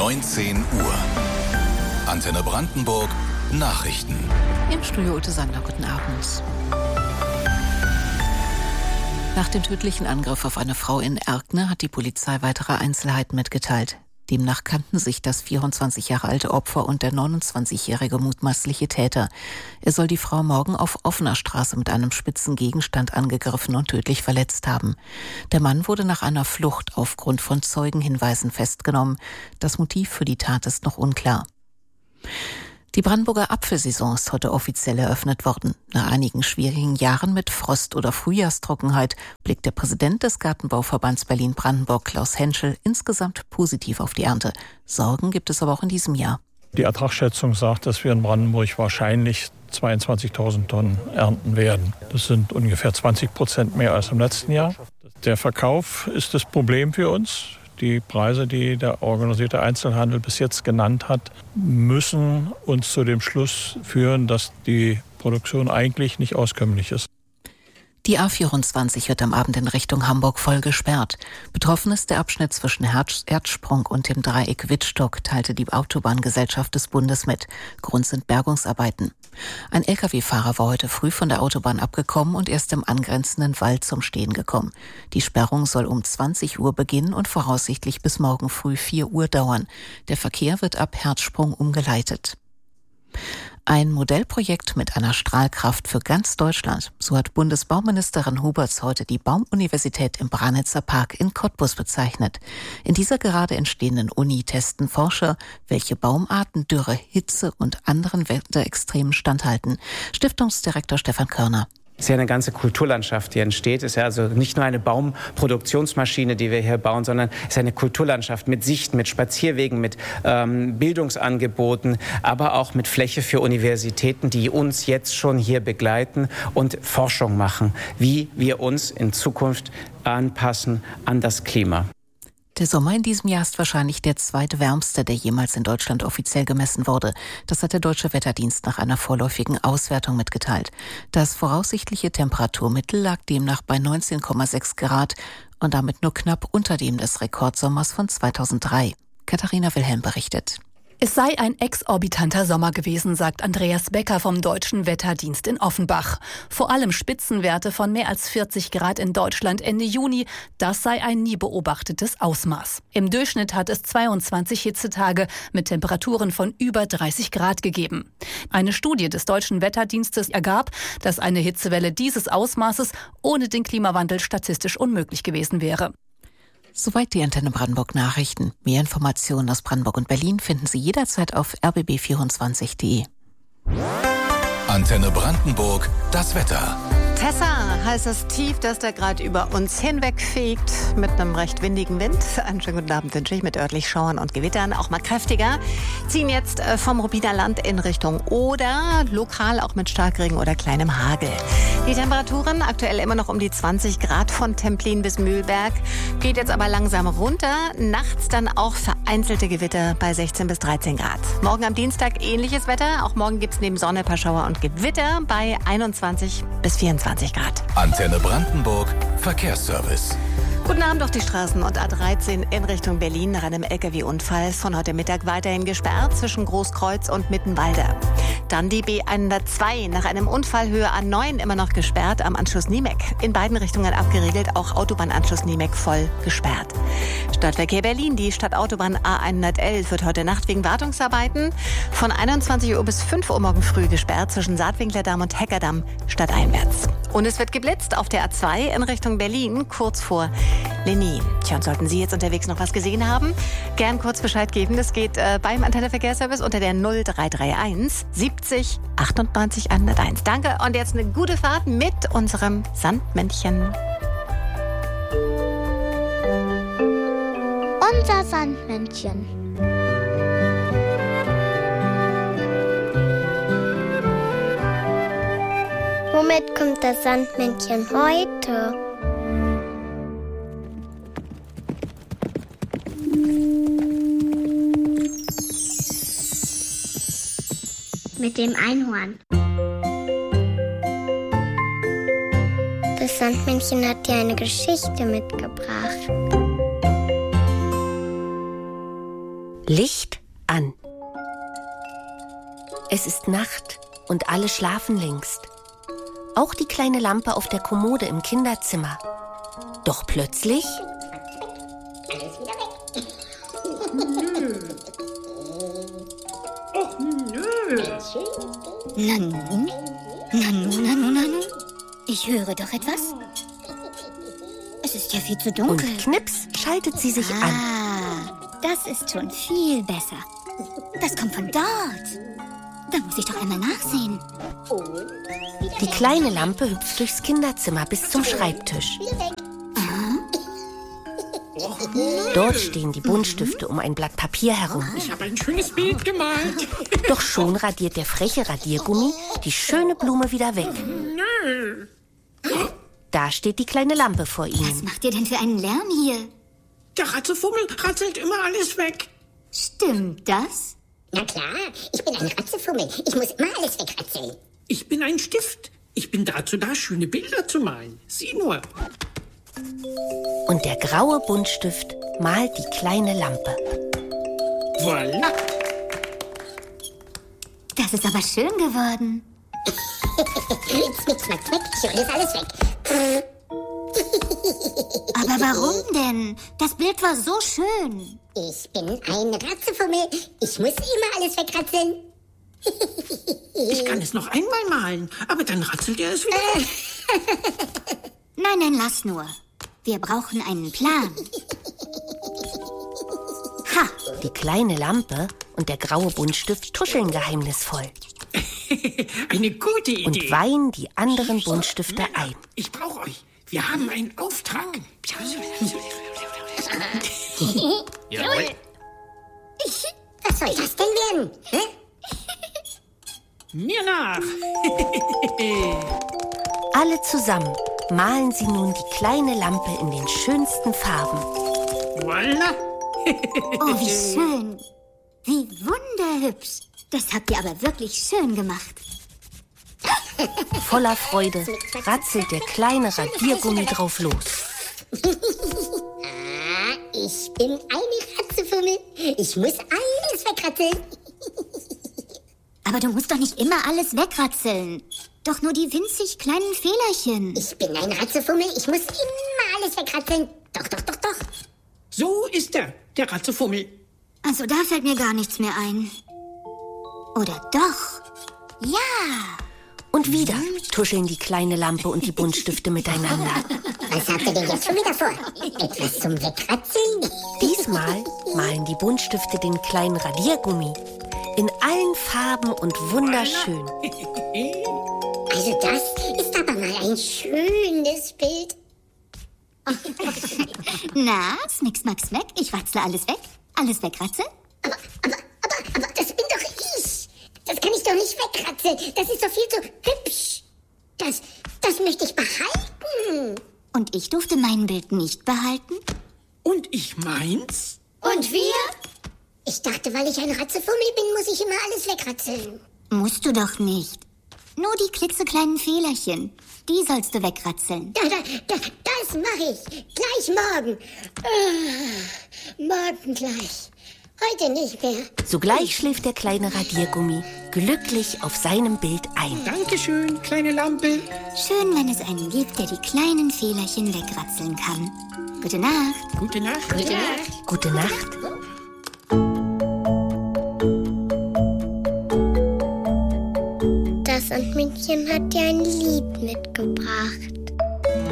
19 Uhr. Antenne Brandenburg, Nachrichten. Im Studio Ute Sander, guten Abend. Nach dem tödlichen Angriff auf eine Frau in Erkner hat die Polizei weitere Einzelheiten mitgeteilt. Demnach kannten sich das 24 Jahre alte Opfer und der 29-jährige mutmaßliche Täter. Er soll die Frau morgen auf offener Straße mit einem spitzen Gegenstand angegriffen und tödlich verletzt haben. Der Mann wurde nach einer Flucht aufgrund von Zeugenhinweisen festgenommen. Das Motiv für die Tat ist noch unklar. Die Brandenburger Apfelsaison ist heute offiziell eröffnet worden. Nach einigen schwierigen Jahren mit Frost- oder Frühjahrstrockenheit blickt der Präsident des Gartenbauverbands Berlin-Brandenburg, Klaus Henschel, insgesamt positiv auf die Ernte. Sorgen gibt es aber auch in diesem Jahr. Die Ertragsschätzung sagt, dass wir in Brandenburg wahrscheinlich 22.000 Tonnen ernten werden. Das sind ungefähr 20% mehr als im letzten Jahr. Der Verkauf ist das Problem für uns. Die Preise, die der organisierte Einzelhandel bis jetzt genannt hat, müssen uns zu dem Schluss führen, dass die Produktion eigentlich nicht auskömmlich ist. Die A24 wird am Abend in Richtung Hamburg voll gesperrt. Betroffen ist der Abschnitt zwischen Erzsprung und dem Dreieck Wittstock, teilte die Autobahngesellschaft des Bundes mit. Grund sind Bergungsarbeiten. Ein Lkw-Fahrer war heute früh von der Autobahn abgekommen und erst im angrenzenden Wald zum Stehen gekommen. Die Sperrung soll um 20 Uhr beginnen und voraussichtlich bis morgen früh 4 Uhr dauern. Der Verkehr wird ab Herzsprung umgeleitet. Ein Modellprojekt mit einer Strahlkraft für ganz Deutschland. So hat Bundesbauministerin Huberts heute die Baumuniversität im Branitzer Park in Cottbus bezeichnet. In dieser gerade entstehenden Uni testen Forscher, welche Baumarten Dürre, Hitze und anderen Wetterextremen standhalten. Stiftungsdirektor Stefan Körner. Es ist ja eine ganze Kulturlandschaft, die entsteht. Es ist ja also nicht nur eine Baumproduktionsmaschine, die wir hier bauen, sondern es ist eine Kulturlandschaft mit Sichten, mit Spazierwegen, mit Bildungsangeboten, aber auch mit Fläche für Universitäten, die uns jetzt schon hier begleiten und Forschung machen, wie wir uns in Zukunft anpassen an das Klima. Der Sommer in diesem Jahr ist wahrscheinlich der zweitwärmste, der jemals in Deutschland offiziell gemessen wurde. Das hat der Deutsche Wetterdienst nach einer vorläufigen Auswertung mitgeteilt. Das voraussichtliche Temperaturmittel lag demnach bei 19,6 Grad und damit nur knapp unter dem des Rekordsommers von 2003. Katharina Wilhelm berichtet. Es sei ein exorbitanter Sommer gewesen, sagt Andreas Becker vom Deutschen Wetterdienst in Offenbach. Vor allem Spitzenwerte von mehr als 40 Grad in Deutschland Ende Juni, das sei ein nie beobachtetes Ausmaß. Im Durchschnitt hat es 22 Hitzetage mit Temperaturen von über 30 Grad gegeben. Eine Studie des Deutschen Wetterdienstes ergab, dass eine Hitzewelle dieses Ausmaßes ohne den Klimawandel statistisch unmöglich gewesen wäre. Soweit die Antenne Brandenburg Nachrichten. Mehr Informationen aus Brandenburg und Berlin finden Sie jederzeit auf rbb24.de. Antenne Brandenburg, das Wetter. Tessa heißt das Tief, das da gerade über uns hinwegfegt mit einem recht windigen Wind. Einen schönen guten Abend wünsche ich mit örtlich Schauern und Gewittern, auch mal kräftiger. Ziehen jetzt vom Ruppiner Land in Richtung Oder, lokal auch mit Starkregen oder kleinem Hagel. Die Temperaturen aktuell immer noch um die 20 Grad von Templin bis Mühlberg, geht jetzt aber langsam runter. Nachts dann auch vereinzelte Gewitter bei 16 bis 13 Grad. Morgen am Dienstag ähnliches Wetter. Auch morgen gibt es neben Sonne ein paar Schauer und Gewitter bei 21 bis 24 Grad. Antenne Brandenburg, Verkehrsservice. Guten Abend auf die Straßen und A13 in Richtung Berlin nach einem Lkw-Unfall von heute Mittag weiterhin gesperrt zwischen Großkreuz und Mittenwalde. Dann die B102 nach einem Unfall Höhe A9 immer noch gesperrt am Anschluss Niemek. In beiden Richtungen abgeriegelt, auch Autobahnanschluss Niemek voll gesperrt. Stadtverkehr Berlin, die Stadtautobahn A111 wird heute Nacht wegen Wartungsarbeiten von 21 Uhr bis 5 Uhr morgen früh gesperrt zwischen Saatwinklerdamm und Heckerdamm stadteinwärts. Und es wird geblitzt auf der A2 in Richtung Berlin, kurz vor Lenin. Tja, und sollten Sie jetzt unterwegs noch was gesehen haben, gern kurz Bescheid geben. Das geht beim Antenne Verkehrsservice unter der 0331 70 98 101. Danke und jetzt eine gute Fahrt mit unserem Sandmännchen. Unser Sandmännchen. Womit kommt das Sandmännchen heute? Mit dem Einhorn. Das Sandmännchen hat dir eine Geschichte mitgebracht. Licht an. Es ist Nacht und alle schlafen längst. Auch die kleine Lampe auf der Kommode im Kinderzimmer. Doch plötzlich... Alles wieder weg. Nanu. Ich höre doch etwas. Es ist ja viel zu dunkel. Und knips schaltet sie sich an. Das ist schon viel besser. Das kommt von dort. Da muss ich doch einmal nachsehen. Die kleine Lampe hüpft durchs Kinderzimmer bis zum Schreibtisch. Dort stehen die Buntstifte um ein Blatt Papier herum. Ich habe ein schönes Bild gemalt. Doch schon radiert der freche Radiergummi die schöne Blume wieder weg. Da steht die kleine Lampe vor ihm. Was macht ihr denn für einen Lärm hier? Der Ratzefummel ratzelt immer alles weg. Stimmt das? Na klar, ich bin ein Ratzefummel. Ich muss immer alles wegratzeln. Ich bin ein Stift. Ich bin dazu da, schöne Bilder zu malen. Sieh nur. Und der graue Buntstift malt die kleine Lampe. Voilà. Das ist aber schön geworden. Zwick, zwack, zwack, ich hole alles weg. Aber warum denn? Das Bild war so schön. Ich bin ein Ratzefummel. Ich muss immer alles wegratzeln. Ich kann es noch einmal malen, aber dann ratzelt er es wieder weg. Nein, lass nur. Wir brauchen einen Plan. Ha! Die kleine Lampe und der graue Buntstift tuscheln geheimnisvoll. Eine gute Idee. Und weihen die anderen Buntstifte ein. Ich brauche euch. Wir haben einen Auftrag. Jawohl. Was soll das denn werden? Hä? Mir nach. Alle zusammen malen sie nun die kleine Lampe in den schönsten Farben. Voilà. Oh, wie schön. Wie wunderhübsch. Das habt ihr aber wirklich schön gemacht. Voller Freude ratzelt der kleine Radiergummi drauf los. Ich bin eine Ratzefummel. Ich muss alles wegratzeln. Aber du musst doch nicht immer alles wegratzeln. Doch nur die winzig kleinen Fehlerchen. Ich bin ein Ratzefummel. Ich muss immer alles wegratzeln. Doch. So ist er, der Ratzefummel. Also da fällt mir gar nichts mehr ein. Oder doch? Ja. Und wieder tuscheln die kleine Lampe und die Buntstifte miteinander. Was habt ihr denn jetzt schon wieder vor? Etwas zum Wegratzeln? Diesmal malen die Buntstifte den kleinen Radiergummi. In allen Farben und wunderschön. Also das ist aber mal ein schönes Bild. Na, Smick, Smack, Smack, ich ratzle alles weg. Alles wegratzeln? Aber das bin doch ich. Das kann ich doch nicht wegratzeln. Das ist doch viel zu hübsch. Das möchte ich behalten. Und ich durfte mein Bild nicht behalten? Und ich meins? Und wir? Ich dachte, weil ich ein Ratzefummel bin, muss ich immer alles wegratzeln. Musst du doch nicht. Nur die klitzekleinen Fehlerchen. Die sollst du wegratzeln. Das mache ich. Gleich morgen. Morgen gleich. Heute nicht mehr. Sogleich schläft der kleine Radiergummi glücklich auf seinem Bild ein. Dankeschön, kleine Lampe. Schön, wenn es einen gibt, der die kleinen Fehlerchen wegratzeln kann. Gute Nacht. Gute Nacht. Gute Nacht. Gute Nacht. Das Sandmännchen hat dir ein Lied mitgebracht.